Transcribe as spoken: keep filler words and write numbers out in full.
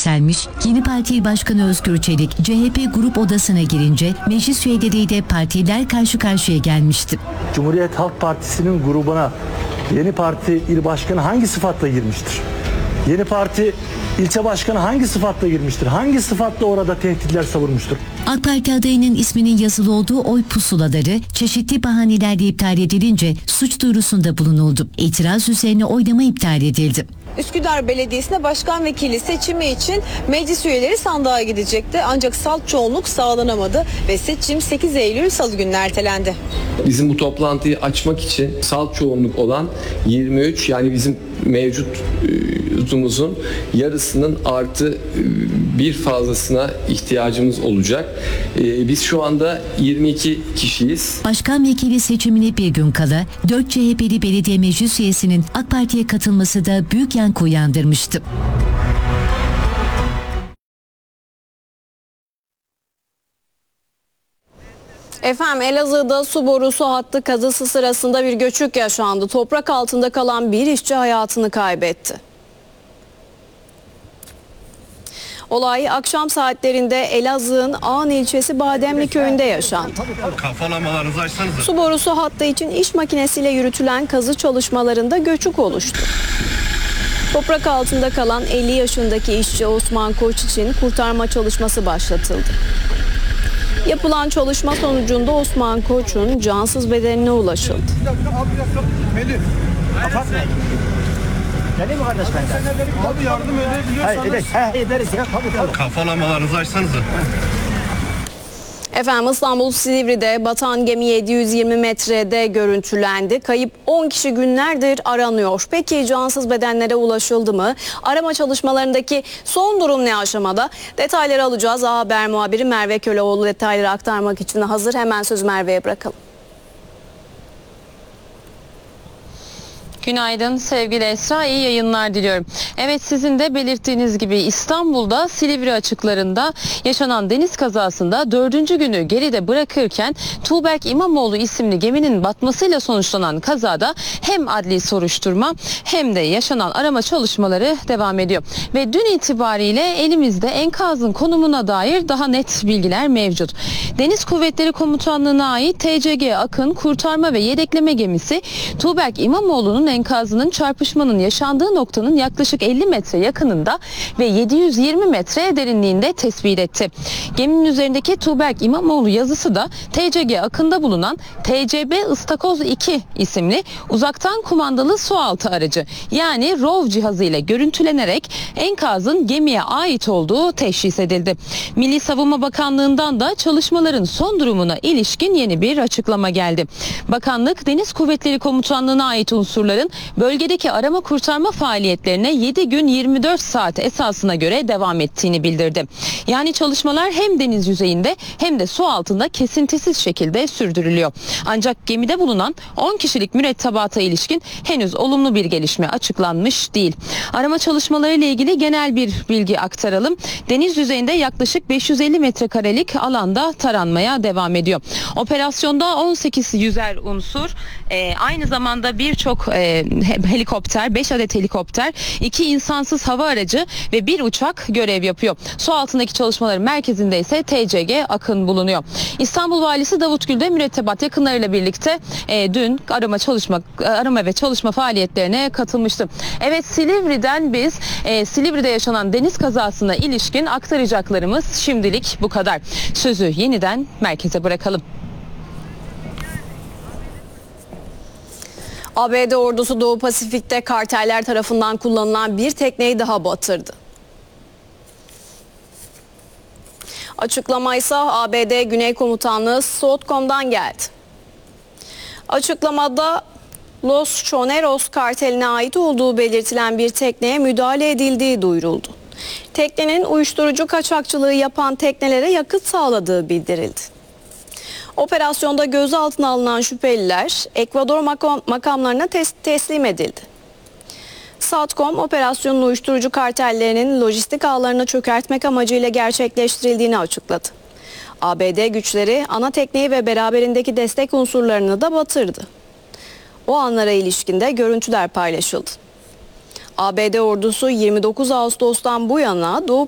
yükselmiş, yeni parti başkanı Özgür Çelik C H P grup odasına girince meclis üyeleriyle partiler karşı karşıya gelmişti. Cumhuriyet Halk Partisi'nin grubuna yeni parti il başkanı hangi sıfatla girmiştir? Yeni parti ilçe başkanı hangi sıfatla girmiştir? Hangi sıfatla orada tehditler savurmuştur? AK Parti adayının isminin yazılı olduğu oy pusulaları çeşitli bahanelerle iptal edilince suç duyurusunda bulunuldu. İtiraz üzerine oylama iptal edildi. Üsküdar Belediyesi'nde başkan vekili seçimi için meclis üyeleri sandığa gidecekti. Ancak salt çoğunluk sağlanamadı ve seçim sekiz Eylül Salı gününe ertelendi. Bizim bu toplantıyı açmak için salt çoğunluk olan yirmi üç, yani bizim mevcutumuzun yarısının artı bir fazlasına ihtiyacımız olacak. Biz şu anda yirmi iki kişiyiz. Başkan vekili seçimine bir gün kala dört C H P'li belediye meclis üyesinin AK Parti'ye katılması da büyük yankı uyandırmıştı. Efendim, Elazığ'da su borusu hattı kazısı sırasında bir göçük yaşandı. Toprak altında kalan bir işçi hayatını kaybetti. Olay akşam saatlerinde Elazığ'ın Ağan ilçesi Bademli köyünde yaşandı. Kafalamalarınızı açsanıza. Su borusu hattı için iş makinesiyle yürütülen kazı çalışmalarında göçük oluştu. Toprak altında kalan elli yaşındaki işçi Osman Koç için kurtarma çalışması başlatıldı. Yapılan çalışma sonucunda Osman Koç'un cansız bedenine ulaşıldı. Bir dakika, abi bir dakika. Melih. Kapatmayın. Geleyim mi kardeş benden? Abi yardım edebiliyorsanız. Hayır, ederiz. He, ederiz ya. Tabii tabii. Kafalamalarınızı açsanıza. Efendim, İstanbul Silivri'de batan gemi yedi yüz yirmi metrede görüntülendi. Kayıp on kişi günlerdir aranıyor. Peki cansız bedenlere ulaşıldı mı? Arama çalışmalarındaki son durum ne aşamada? Detayları alacağız. A Haber muhabiri Merve Köleoğlu detayları aktarmak için hazır. Hemen sözü Merve'ye bırakalım. Günaydın sevgili Esra, iyi yayınlar diliyorum. Evet, sizin de belirttiğiniz gibi İstanbul'da Silivri açıklarında yaşanan deniz kazasında dördüncü günü geride bırakırken Tuğberk İmamoğlu isimli geminin batmasıyla sonuçlanan kazada hem adli soruşturma hem de yaşanan arama çalışmaları devam ediyor. Ve dün itibariyle elimizde enkazın konumuna dair daha net bilgiler mevcut. Deniz Kuvvetleri Komutanlığı'na ait T C G Akın kurtarma ve yedekleme gemisi Tuğberk İmamoğlu'nun enkazının çarpışmanın yaşandığı noktanın yaklaşık elli metre yakınında ve yedi yüz yirmi metre derinliğinde tespit etti. Geminin üzerindeki Tuğberk İmamoğlu yazısı da T C G Akın'da bulunan T C B Istakoz iki isimli uzaktan kumandalı sualtı aracı, yani R O V cihazı ile görüntülenerek enkazın gemiye ait olduğu teşhis edildi. Milli Savunma Bakanlığı'ndan da çalışmaların son durumuna ilişkin yeni bir açıklama geldi. Bakanlık, Deniz Kuvvetleri Komutanlığı'na ait unsurların bölgedeki arama kurtarma faaliyetlerine yedi gün yirmi dört saat esasına göre devam ettiğini bildirdi. Yani çalışmalar hem deniz yüzeyinde hem de su altında kesintisiz şekilde sürdürülüyor. Ancak gemide bulunan on kişilik mürettebata ilişkin henüz olumlu bir gelişme açıklanmış değil. Arama çalışmaları ile ilgili genel bir bilgi aktaralım. Deniz yüzeyinde yaklaşık beş yüz elli metrekarelik alanda taranmaya devam ediyor. Operasyonda on sekiz yüzer unsur, e, aynı zamanda birçok e, helikopter, beş adet helikopter, iki insansız hava aracı ve bir uçak görev yapıyor. Su altındaki çalışmaların merkezinde ise T C G Akın bulunuyor. İstanbul Valisi Davut Gül de mürettebat yakınlarıyla birlikte e, dün arama çalışma arama ve çalışma faaliyetlerine katılmıştı. Evet, Silivri'den biz e, Silivri'de yaşanan deniz kazasına ilişkin aktaracaklarımız şimdilik bu kadar. Sözü yeniden merkeze bırakalım. A B D ordusu Doğu Pasifik'te karteller tarafından kullanılan bir tekneyi daha batırdı. Açıklama ise A B D Güney Komutanlığı SOTCOM'dan geldi. Açıklamada Los Choneros karteline ait olduğu belirtilen bir tekneye müdahale edildiği duyuruldu. Teknenin uyuşturucu kaçakçılığı yapan teknelere yakıt sağladığı bildirildi. Operasyonda gözaltına alınan şüpheliler Ekvador makam, makamlarına tes teslim edildi. SATCOM operasyonun uyuşturucu kartellerinin lojistik ağlarını çökertmek amacıyla gerçekleştirildiğini açıkladı. A B D güçleri ana tekneyi ve beraberindeki destek unsurlarını da batırdı. O anlara ilişkin de görüntüler paylaşıldı. A B D ordusu yirmi dokuz Ağustos'tan bu yana Doğu